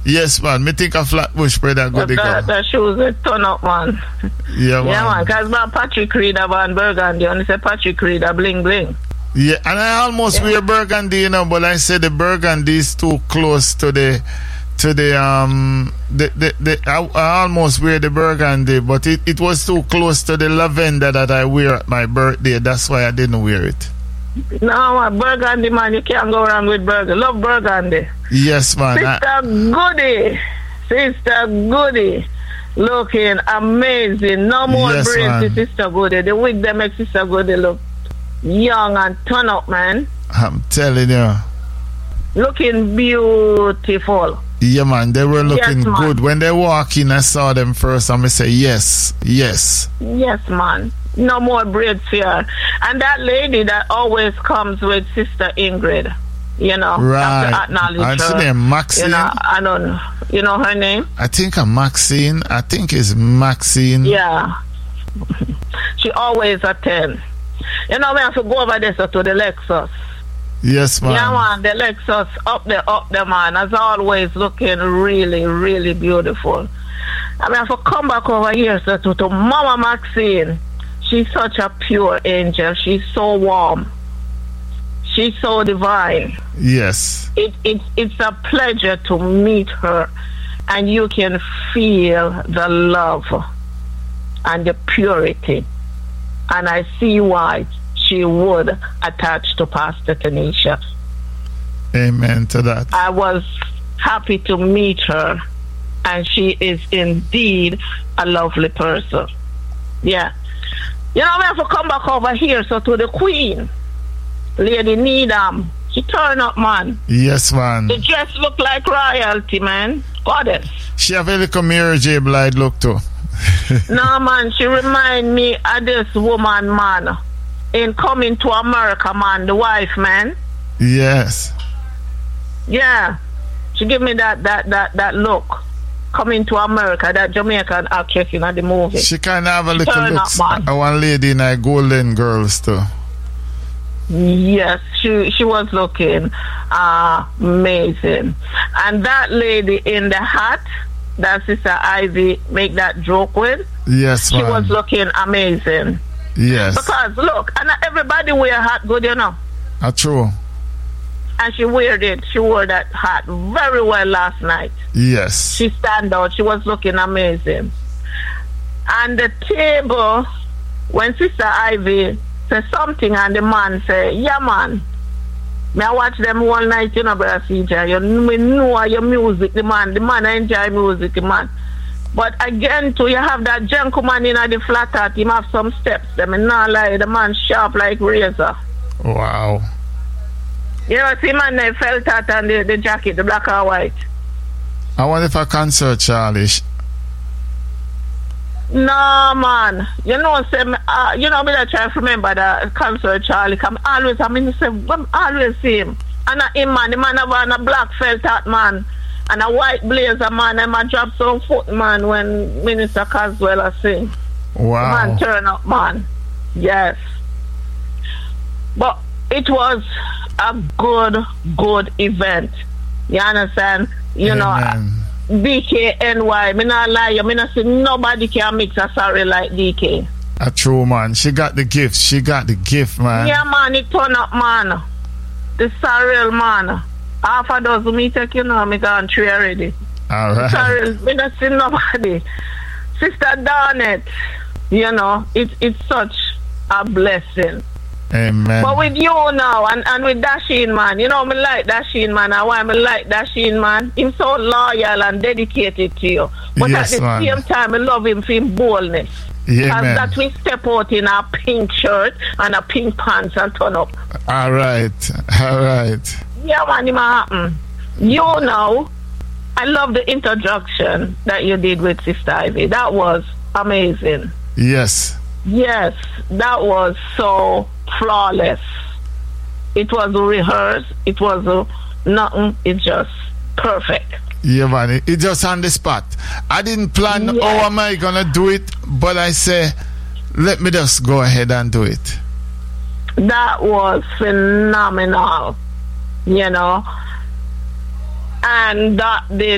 Yes, man. Me think a Flatbush brother good to go. The shoes will turn up, man. Yeah, man. Yeah, man. Because my Patrick Reed Van Burgundy, only say Patrick Reed bling bling. Yeah, and I almost wear burgundy, you know, but I said the burgundy is too close to the I almost wear the burgundy, but it was too close to the lavender that I wear at my birthday. That's why I didn't wear it. No, burgundy, man, you can't go wrong with burgundy. Love burgundy. Yes, man. Sister Goody, looking amazing. No more braids, Sister Goody. The wig that makes Sister Goody look young and turn up, man. I'm telling you. Looking beautiful. Yeah, man, they were looking good. When they walk in, I saw them first, and I say, yes. Yes, man. No more braids here. And that lady that always comes with Sister Ingrid, you know, right. have to acknowledge her. Name Maxine. You know, I don't know. You know her name? I think Maxine. I think it's Maxine. Yeah. She always attends. You know, we have to go over there to the Lexus. Yes, man. Yeah, man, the Lexus up there, man, as always, looking really, really beautiful. I mean, I have to come back over here to Mama Maxine. She's such a pure angel. She's so warm. She's so divine. Yes. It's a pleasure to meet her, and you can feel the love and the purity. And I see why she would attach to Pastor Tanisha. Amen to that. I was happy to meet her, and she is indeed a lovely person. Yeah. You know, we have to come back over here to the Queen, Lady Needham. She turned up, man. Yes, man. The dress look like royalty, man. Goddess. She have a little Mary J. Blige look too. No, man, she remind me of this woman, man, in Coming to America, man, the wife, man. Yes. Yeah. She give me that look. Coming to America, that Jamaican actress in the movie. She kind of have a little look. One lady in a Golden Girls too. Yes, she was looking amazing. And that lady in the hat that Sister Ivy make that joke with, yes, she was looking amazing. Yes. Because look, and everybody wear hat good, you know. True. And she wore it. She wore that hat very well last night. Yes. She stand out. She was looking amazing. And the table, when Sister Ivy said something and the man say, yeah, man, me I watch them all night, you know, Brother CJ. You know your music, the man enjoy music, the man. But again, too, you have that gentleman in the flat hat, him have some steps. I mean, not lie, the man sharp like razor. Wow. You know, see, man, they felt hat and the jacket, the black or white. I wonder if I concert Charlie. No, man. You know, say, you know, me that try to remember the concert Charlie. Come always, I mean, say, always see him. And him, man, the man have on a black felt hat, man. And a white blazer, man. And I drop some foot, man, when Minister Caswell sing. Wow. Man, turn up, man. Yes. But it was a good event. You understand? You know, DKNY, me not lie, me not say nobody can mix a sorry like DK. A true, man. She got the gift. She got the gift, man. Yeah, man, it turn up, man. The surreal, man. Half a dozen me take, you know, me gone three already. All right. Surreal, me not see nobody. Sister Darnett, you know, it's such a blessing. Amen. But with you now and with Dasheen, man, you know, me like Dasheen, man. And why me like Dasheen, man? He's so loyal and dedicated to you. But yes, at the same time, I love him for his boldness. Yeah, and that we step out in a pink shirt and a pink pants and turn up. All right. Yeah, man, it might happen. You know, I love the introduction that you did with Sister Ivy. That was amazing. Yes. Yes, that was so flawless. It was rehearsed. It was nothing. It's just perfect. Yeah, man. It just on the spot. I didn't plan how am I gonna do it, but I say, let me just go ahead and do it. That was phenomenal, you know. And that